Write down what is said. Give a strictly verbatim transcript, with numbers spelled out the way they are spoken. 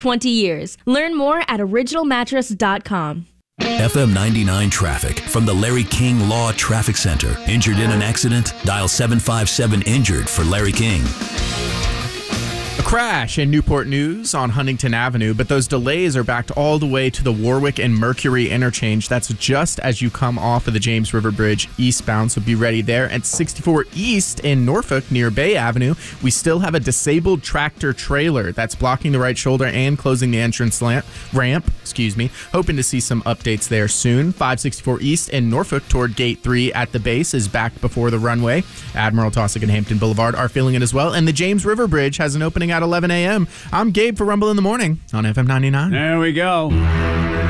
twenty years. Learn more at original mattress dot com. F M ninety-nine traffic from the Larry King Law Traffic Center. Injured in an accident? Dial seven five seven injured for Larry King. A crash in Newport News on Huntington Avenue, but those delays are backed all the way to the Warwick and Mercury interchange. That's just as you come off of the James River Bridge eastbound, so be ready there. At sixty-four East in Norfolk near Bay Avenue, we still have a disabled tractor trailer that's blocking the right shoulder and closing the entrance lamp, ramp. Excuse me. Hoping to see some updates there soon. five sixty-four East in Norfolk toward Gate three at the base is back before the runway. Admiral, Taussig, and Hampton Boulevard are feeling it as well, and the James River Bridge has an opening at eleven a.m. I'm Gabe for Rumble in the Morning on F M ninety-nine. There we go.